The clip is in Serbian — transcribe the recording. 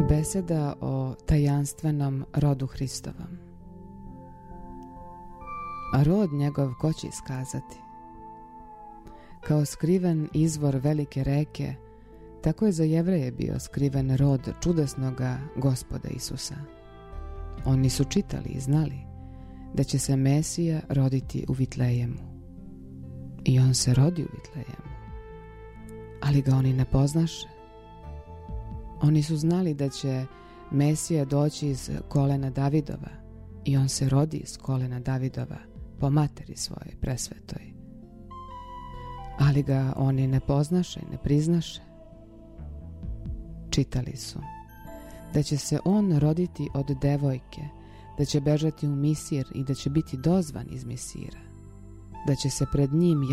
Beseda o tajanstvenom rodu Hristovom. A rod njegov ko će iskazati? Kao skriven izvor velike reke, tako je za Jevreje bio skriven rod čudesnoga Gospoda Isusa. Oni su čitali i znali da će se Mesija roditi u Vitlejemu. I on se rodi u Vitlejemu, ali ga oni ne poznaše. Oni su znali da će Mesija doći iz kolena Davidova i on se rodi iz kolena Davidova po materi svojoj presvetoj. Ali ga oni ne poznaše, ne priznaše. Čitali su da će se on roditi od devojke, da će bežati u Misir i da će biti dozvan iz Misira, da će se pred njim